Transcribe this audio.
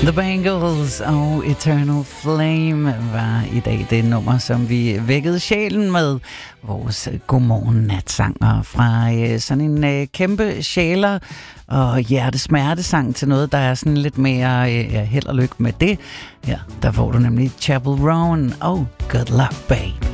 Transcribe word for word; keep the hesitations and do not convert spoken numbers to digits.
The Bangles og Eternal Flame var i dag det nummer, som vi vækkede sjælen med. Vores godmorgen natsanger fra øh, sådan en øh, kæmpe sjæler og hjertesmertesang til noget, der er sådan lidt mere øh, held og lykke med det. Ja, der får du nemlig Chapel Roan og Good Luck Babe.